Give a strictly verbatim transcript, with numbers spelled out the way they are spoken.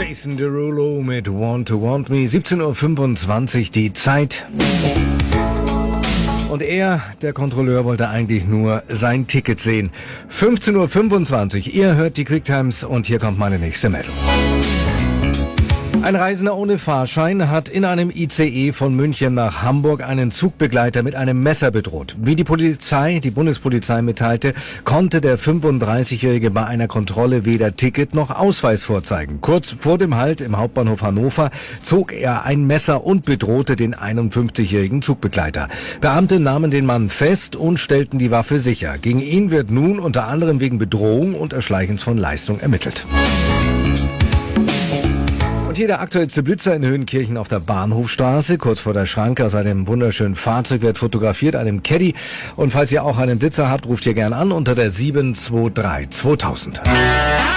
Jason Derulo mit Want to Want Me. siebzehn Uhr fünfundzwanzig die Zeit. Und er, der Kontrolleur, wollte eigentlich nur sein Ticket sehen. fünfzehn Uhr fünfundzwanzig, ihr hört die Quicktimes und hier kommt meine nächste Meldung. Ein Reisender ohne Fahrschein hat in einem I C E von München nach Hamburg einen Zugbegleiter mit einem Messer bedroht. Wie die Polizei, die Bundespolizei mitteilte, konnte der fünfunddreißigjährige bei einer Kontrolle weder Ticket noch Ausweis vorzeigen. Kurz vor dem Halt im Hauptbahnhof Hannover zog er ein Messer und bedrohte den einundfünfzigjährigen Zugbegleiter. Beamte nahmen den Mann fest und stellten die Waffe sicher. Gegen ihn wird nun unter anderem wegen Bedrohung und Erschleichens von Leistung ermittelt. Hier der aktuellste Blitzer in Höhenkirchen auf der Bahnhofstraße. Kurz vor der Schranke aus einem wunderschönen Fahrzeug wird fotografiert, einem Caddy. Und falls ihr auch einen Blitzer habt, ruft ihr gern an unter der sieben zwei drei zweitausend.